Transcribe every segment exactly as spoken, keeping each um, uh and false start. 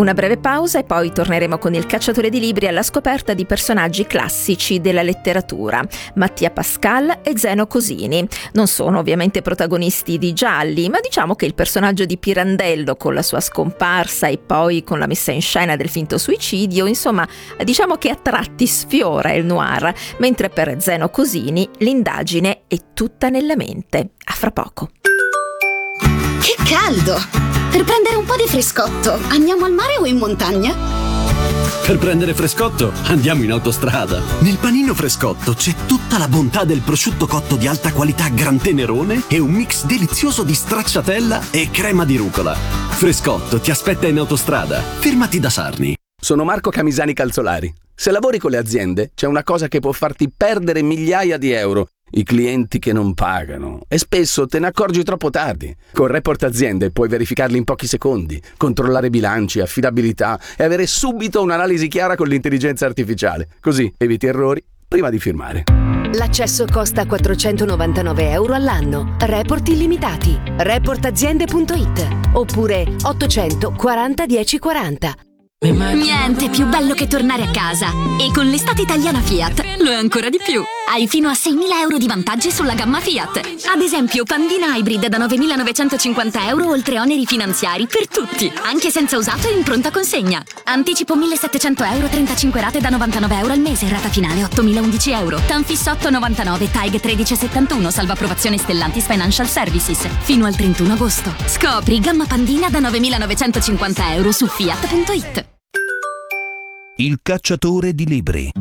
Una breve pausa e poi torneremo con il Cacciatore di libri alla scoperta di personaggi classici della letteratura, Mattia Pascal e Zeno Cosini. Non sono ovviamente protagonisti di gialli, ma diciamo che il personaggio di Pirandello, con la sua scomparsa e poi con la messa in scena del finto suicidio, insomma, diciamo che a tratti sfiora il noir, mentre per Zeno Cosini l'indagine è tutta nella mente. A fra poco. Che caldo! Per prendere un po' di frescotto, andiamo al mare o in montagna? Per prendere frescotto, andiamo in autostrada. Nel panino Frescotto c'è tutta la bontà del prosciutto cotto di alta qualità Gran Tenerone e un mix delizioso di stracciatella e crema di rucola. Frescotto ti aspetta in autostrada. Fermati da Sarni. Sono Marco Camisani Calzolari. Se lavori con le aziende, c'è una cosa che può farti perdere migliaia di euro. I clienti che non pagano. E spesso te ne accorgi troppo tardi. Con Report Aziende puoi verificarli in pochi secondi, controllare bilanci, affidabilità e avere subito un'analisi chiara con l'intelligenza artificiale. Così eviti errori prima di firmare. L'accesso costa quattrocentonovantanove euro all'anno. Report illimitati. report aziende punto it oppure ottocento quaranta dieci quaranta. Niente più bello che tornare a casa. E con l'estate italiana Fiat lo è ancora di più. Hai fino a seimila euro di vantaggi sulla gamma Fiat. Ad esempio Pandina Hybrid da novemilanovecentocinquanta euro oltre oneri finanziari per tutti, anche senza usato e in pronta consegna. Anticipo millesettecento euro, trentacinque rate da novantanove euro al mese, rata finale ottomilaundici euro. Tanfis otto novantanove, Taig tredici settantuno, salvo approvazione Stellantis Financial Services. Fino al trentuno agosto. Scopri gamma Pandina da novemilanovecentocinquanta euro su fiat punto it. Il Cacciatore di libri.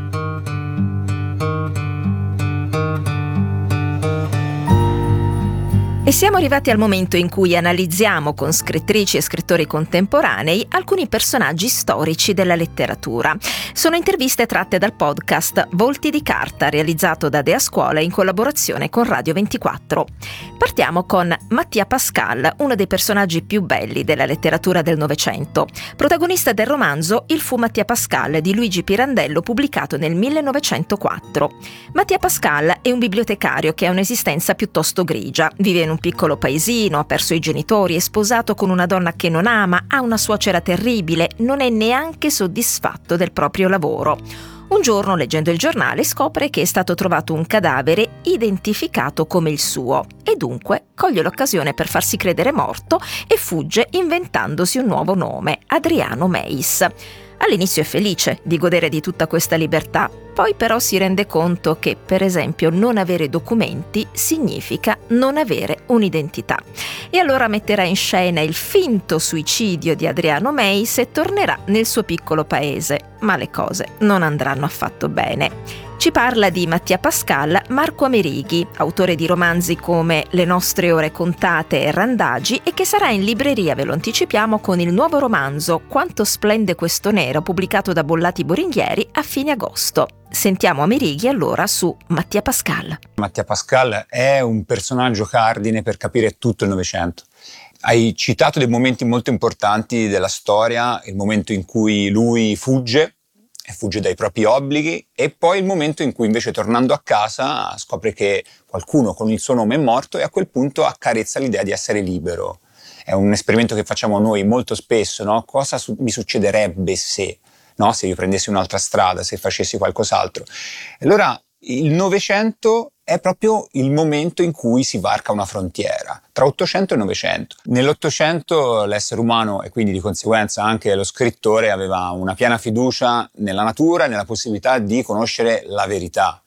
E siamo arrivati al momento in cui analizziamo con scrittrici e scrittori contemporanei alcuni personaggi storici della letteratura. Sono interviste tratte dal podcast Volti di carta, realizzato da Dea Scuola in collaborazione con Radio ventiquattro. Partiamo con Mattia Pascal, uno dei personaggi più belli della letteratura del Novecento. Protagonista del romanzo Il fu Mattia Pascal di Luigi Pirandello, pubblicato nel millenovecentoquattro. Mattia Pascal è un bibliotecario che ha un'esistenza piuttosto grigia. Vive in un piccolo paesino, ha perso i genitori, è sposato con una donna che non ama, ha una suocera terribile, non è neanche soddisfatto del proprio lavoro. Un giorno, leggendo il giornale, scopre che è stato trovato un cadavere identificato come il suo e dunque coglie l'occasione per farsi credere morto e fugge inventandosi un nuovo nome, Adriano Meis. All'inizio è felice di godere di tutta questa libertà, poi però si rende conto che, per esempio, non avere documenti significa non avere un'identità. E allora metterà in scena il finto suicidio di Adriano Meis e tornerà nel suo piccolo paese, ma le cose non andranno affatto bene. Ci parla di Mattia Pascal Marco Amerighi, autore di romanzi come Le nostre ore contate e Randagi, e che sarà in libreria, ve lo anticipiamo, con il nuovo romanzo Quanto splende questo nero, pubblicato da Bollati Boringhieri a fine agosto. Sentiamo Amerighi allora su Mattia Pascal. Mattia Pascal è un personaggio cardine per capire tutto il Novecento. Hai citato dei momenti molto importanti della storia, il momento in cui lui fugge, fugge dai propri obblighi, e poi il momento in cui invece, tornando a casa, scopre che qualcuno con il suo nome è morto e a quel punto accarezza l'idea di essere libero. È un esperimento che facciamo noi molto spesso, no? Cosa su- mi succederebbe se, no? Se io prendessi un'altra strada, se facessi qualcos'altro. Allora il Novecento è proprio il momento in cui si varca una frontiera tra Ottocento e Novecento. Nell'Ottocento l'essere umano, e quindi di conseguenza anche lo scrittore, aveva una piena fiducia nella natura e nella possibilità di conoscere la verità.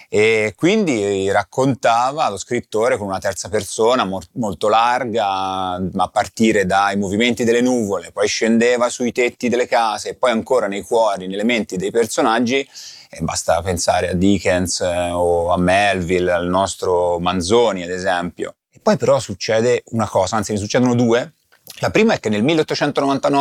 E quindi raccontava lo scrittore con una terza persona mo- molto larga, a partire dai movimenti delle nuvole, poi scendeva sui tetti delle case e poi ancora nei cuori, nelle menti dei personaggi. E basta pensare a Dickens eh, o a Melville, al nostro Manzoni ad esempio. E poi però succede una cosa, anzi ne succedono due. La prima è che nel milleottocentonovantanove